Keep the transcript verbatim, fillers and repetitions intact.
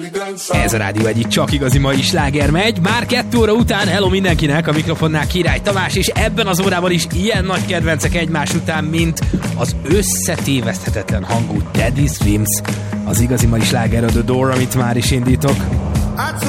Ez a Rádió egyik csak igazi mai sláger megy. Már kettő óra után hello mindenkinek, a mikrofonnál Király Tamás, és ebben az órában is ilyen nagy kedvencek egymás után, mint az összetéveszthetetlen hangú Teddy Swims, az igazi mai sláger a The Door, amit már is indítok.